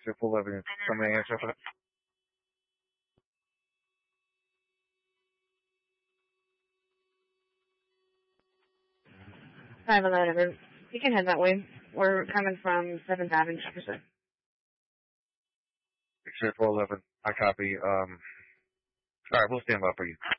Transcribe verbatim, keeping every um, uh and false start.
Zip eleven. Somebody answer for that. five eleven. You can head that way. We're coming from seventh Avenue, Jefferson. Zip eleven. I copy. Um. All right, we'll stand by for you.